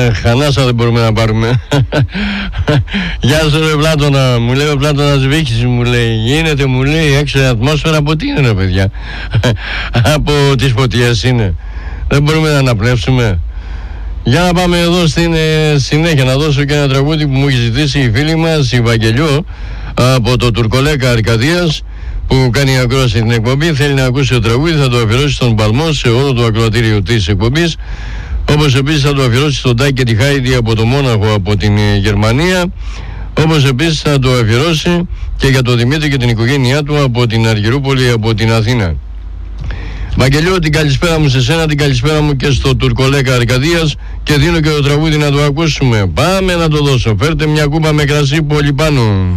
Χανάσα δεν μπορούμε να πάρουμε. Γεια σου ρε Πλάτωνα. Μου λέει ο Πλάτωνας Βίχης, μου λέει. Γίνεται, μου λέει, έξω η ατμόσφαιρα από τι είναι ρε παιδιά? Από τις φωτιές είναι. Δεν μπορούμε να αναπνεύσουμε. Για να πάμε εδώ στην συνέχεια, να δώσω και ένα τραγούδι που μου έχει ζητήσει η φίλη μας η Βαγγελιό από το Τουρκολέκα Αρκαδίας, που κάνει ακρόαση την εκπομπή. Θέλει να ακούσει το τραγούδι, θα το αφιερώσει στον Παλμό σε όλο το ακροατήριο της εκπομπής. Όπως επίσης θα το αφιερώσει στον Τάκη και τη Χάιντι από το Μόναχο από την Γερμανία. Όπως επίσης θα το αφιερώσει και για τον Δημήτρη και την οικογένειά του από την Αργυρούπολη, από την Αθήνα. Βαγγελιό, την καλησπέρα μου σε σένα, την καλησπέρα μου και στο Τουρκολέκα Αρκαδίας, και δίνω και το τραγούδι να το ακούσουμε. Πάμε να το δώσω. Φέρτε μια κούπα με κρασί πολύ πάνω.